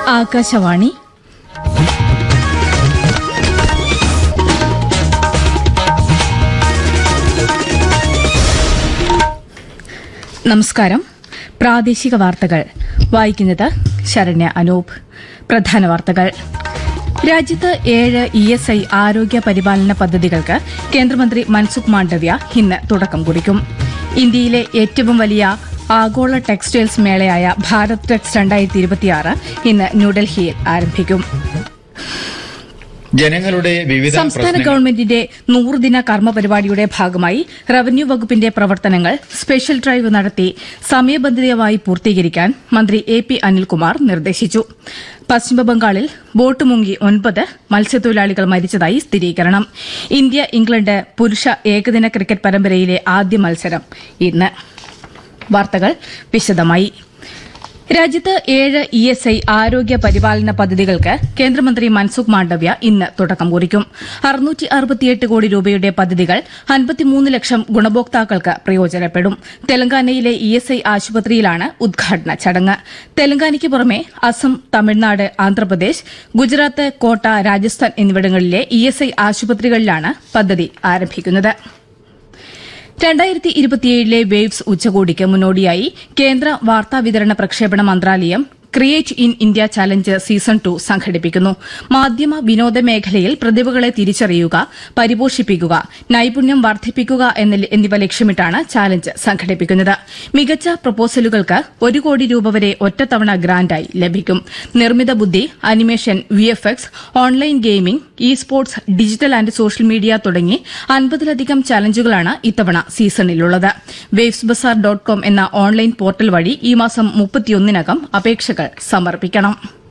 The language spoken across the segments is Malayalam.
ആകാശവാണി നമസ്കാരം. പ്രാദേശിക വാർത്തകൾ വായിക്കുന്നത് ശരണ്യ അനൂപ്. പ്രധാന വാർത്തകൾ. രാജ്യത്ത് 7 ESI ആരോഗ്യ പരിപാലന പദ്ധതികൾക്ക് കേന്ദ്രമന്ത്രി മൻസുഖ് മാണ്ഡവ്യ ഇന്ന് തുടക്കം കുറിക്കും. ഇന്ത്യയിലെ ഏറ്റവും വലിയ ആഗോള ടെക്സ്റ്റൈൽസ് മേളയായ ഭാരത് ടെക്സ് 2026 ഇന്ന് ന്യൂഡൽഹിയിൽ ആരംഭിക്കും. ജനങ്ങളുടെ വിവിധ സംസ്ഥാന ഗവൺമെന്റിന്റെ 100 ദിന കർമ്മ പരിപാടിയുടെ ഭാഗമായി റവന്യൂ വകുപ്പിന്റെ പ്രവർത്തനങ്ങൾ സ്പെഷ്യൽ ഡ്രൈവ് നടത്തി സമയബന്ധിതമായി പൂർത്തീകരിക്കാൻ മന്ത്രി AP അനിൽകുമാർ നിർദ്ദേശിച്ചു. പശ്ചിമബംഗാളിൽ ബോട്ട് മുങ്ങി 9 മത്സ്യത്തൊഴിലാളികൾ മരിച്ചതായി സ്ഥിരീകരണം. ഇന്ത്യ ഇംഗ്ലണ്ട് പുരുഷ ഏകദിന ക്രിക്കറ്റ് പരമ്പരയിലെ ആദ്യ മത്സരം ഇന്ന്. വാർത്തകൾ വിശദമായി. രാജ്യത്ത് 7 ESI ആരോഗ്യ പരിപാലന പദ്ധതികൾക്ക് കേന്ദ്രമന്ത്രി മൻസുഖ് മാണ്ഡവ്യ ഇന്ന് തുടക്കം കുറിക്കും. 668 കോടി രൂപയുടെ പദ്ധതികൾ 53 ലക്ഷം ഗുണഭോക്താക്കൾക്ക് പ്രയോജനപ്പെടും. തെലങ്കാനയിലെ ESI ആശുപത്രിയിലാണ് ഉദ്ഘാടന ചടങ്ങ്. തെലങ്കാനയ്ക്ക് പുറമെ അസം, തമിഴ്നാട്, ആന്ധ്രാപ്രദേശ്, ഗുജറാത്ത്, കോട്ട, രാജസ്ഥാൻ എന്നിവിടങ്ങളിലെ ESI ആശുപത്രികളിലാണ് പദ്ധതി ആരംഭിക്കുന്നത്. 2027 വേവ്സ് ഉച്ചകോടിക്ക് മുന്നോടിയായി കേന്ദ്ര വാർത്താവിതരണ പ്രക്ഷേപണ മന്ത്രാലയം create in India challenge season 2 സംഘടിപ്പിക്കുന്നു. മാധ്യമ വിനോദ മേഖലയിൽ പ്രതിഭകളെ തിരിച്ചറിയുക, പരിപോഷിപ്പിക്കുക, നൈപുണ്യം വർദ്ധിപ്പിക്കുക എന്നിവ ലക്ഷ്യമിട്ടാണ് ചാലഞ്ച് സംഘടിപ്പിക്കുന്നത്. മികച്ച പ്രൊപ്പോസലുകൾക്ക് 1 കോടി രൂപ വരെ ഒറ്റത്തവണ ഗ്രാന്റായി ലഭിക്കും. നിർമ്മിത ബുദ്ധി, animation, VFX, online gaming, sports, digital and social media തുടങ്ങി 50ലധികം ചലഞ്ചുകളാണ് ഇത്തവണ സീസണിലുള്ളത്. wavesbazaar.com എന്ന ഓൺലൈൻ പോർട്ടൽ വഴി ഈ മാസം 31-നകം അപേക്ഷകൾ സമർപ്പിക്കണം.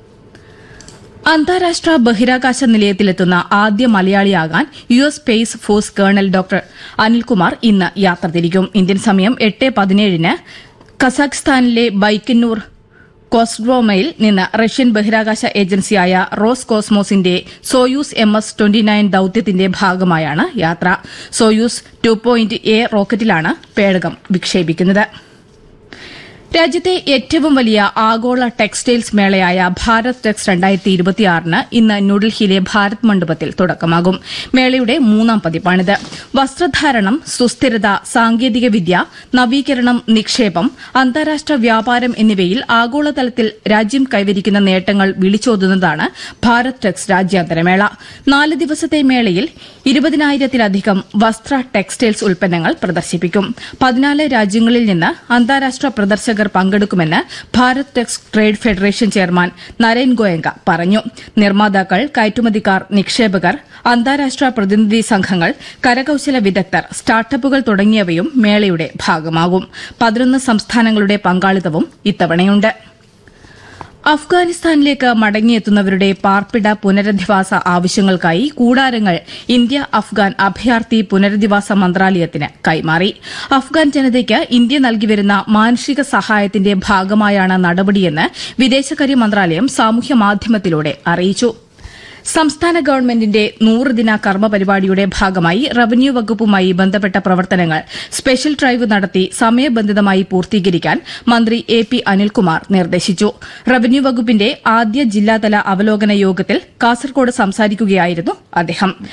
അന്താരാഷ്ട്ര ബഹിരാകാശ നിലയത്തിലെത്തുന്ന ആദ്യ മലയാളിയാകാൻ US space force colonel doctor Anilkumar ഇന്ന് യാത്ര തിരിക്കും. ഇന്ത്യൻ സമയം 8:17 കസാഖ്സ്ഥാനിലെ ബൈക്കന്നൂർ കോസ്ഡ്രോമയിൽ നിന്ന് റഷ്യൻ ബഹിരാകാശ ഏജൻസിയായ റോസ് കോസ്മോസിന്റെ സോയൂസ് MS-29 ദൌത്യത്തിന്റെ ഭാഗമായാണ് യാത്ര. സോയൂസ് 2.A റോക്കറ്റിലാണ് പേടകം വിക്ഷേപിക്കുന്നത്. രാജ്യത്തെ ഏറ്റവും വലിയ ആഗോള ടെക്സ്റ്റൈൽസ് മേളയായ ഭാരത് ടെക്സ് 2026 ഇന്ന് ന്യൂഡൽഹിയിലെ ഭാരത് മണ്ഡപത്തിൽ തുടക്കമാകും. മേളയുടെ 3ാം പതിപ്പാണിത്. വസ്ത്രധാരണം, സുസ്ഥിരത, സാങ്കേതികവിദ്യ, നവീകരണം, നിക്ഷേപം, അന്താരാഷ്ട്ര വ്യാപാരം എന്നിവയിൽ ആഗോളതലത്തിൽ രാജ്യം കൈവരിക്കുന്ന നേട്ടങ്ങൾ വിളിച്ചോതുന്നതാണ് ഭാരത് ടെക്സ് രാജ്യാന്തരമേള. 4 ദിവസത്തെ മേളയിൽ 20,000-ലധികം വസ്ത്ര ടെക്സ്റ്റൈൽസ് ഉൽപ്പന്നങ്ങൾ പ്രദർശിപ്പിക്കും. 14 രാജ്യങ്ങളിൽ നിന്ന് അന്താരാഷ്ട്ര പ്രദർശകർ പങ്കെടുക്കുമെന്ന് Bharat Tex trade federation chairman Naren Goenka പറഞ്ഞു. നിർമ്മാതാക്കൾ, കയറ്റുമതിക്കാർ, നിക്ഷേപകർ, അന്താരാഷ്ട്ര പ്രതിനിധി സംഘങ്ങൾ, കരകൌശല വിദഗ്ധർ, സ്റ്റാർട്ടപ്പുകൾ തുടങ്ങിയവയും മേളയുടെ ഭാഗമാകും. 11 സംസ്ഥാനങ്ങളുടെ പങ്കാളിത്തവും ഇത്തവണയുണ്ട്. അഫ്ഗാനിസ്ഥാനിലേക്ക് മടങ്ങിയെത്തുന്നവരുടെ പാർപ്പിട പുനരധിവാസ ആവശ്യങ്ങൾക്കായി കൂടാരങ്ങൾ ഇന്ത്യ അഫ്ഗാൻ അഭയാർത്ഥി പുനരധിവാസ മന്ത്രാലയത്തിന് കൈമാറി. അഫ്ഗാൻ ജനതയ്ക്ക് ഇന്ത്യ നൽകിവരുന്ന മാനുഷിക സഹായത്തിന്റെ ഭാഗമായാണ് നടപടിയെന്ന് വിദേശകാര്യ മന്ത്രാലയം സാമൂഹ്യമാധ്യമത്തിലൂടെ അറിയിച്ചു. സംസ്ഥാന ഗവൺമെന്റിന്റെ 100 ദിന കർമ്മ പരിപാടിയുടെ ഭാഗമായി റവന്യൂ വകുപ്പുമായി ബന്ധപ്പെട്ട പ്രവർത്തനങ്ങൾ സ്പെഷ്യൽ ഡ്രൈവ് നടത്തി സമയബന്ധിതമായി പൂർത്തീകരിക്കാൻ മന്ത്രി AP അനിൽകുമാർ നിർദ്ദേശിച്ചു. റവന്യൂ വകുപ്പിന്റെ ആദ്യ ജില്ലാതല അവലോകന യോഗത്തിൽ കാസർകോട് സംസാരിക്കുകയായിരുന്നു അദ്ദേഹം.